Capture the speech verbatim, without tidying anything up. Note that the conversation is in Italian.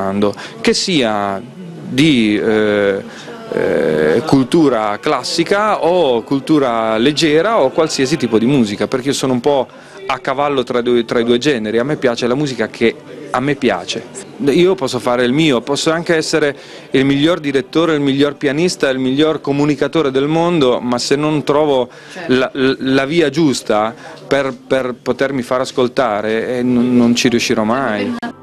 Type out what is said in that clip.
ascoltando, che sia di eh, eh, cultura classica o cultura leggera o qualsiasi tipo di musica, perché io sono un po' a cavallo tra, due, tra i due generi. A me piace la musica che a me piace, io posso fare il mio, posso anche essere il miglior direttore, il miglior pianista, il miglior comunicatore del mondo, ma se non trovo la, la via giusta per, per potermi far ascoltare eh, non, non ci riuscirò mai.